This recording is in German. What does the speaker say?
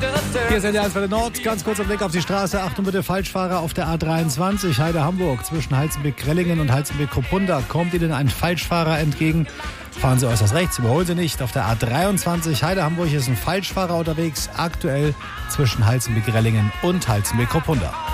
Hier ist NDR 1 für Nord. Ganz kurz ein Blick auf die Straße. Achtung bitte, Falschfahrer auf der A23 Heide-Hamburg zwischen Heizenbeck-Grellingen und Heizenbeck-Kruppunda. Kommt Ihnen ein Falschfahrer entgegen? Fahren Sie äußerst rechts, überholen Sie nicht. Auf der A23 Heide-Hamburg ist ein Falschfahrer unterwegs, aktuell zwischen Heizenbeck-Grellingen und Heizenbeck-Kruppunda.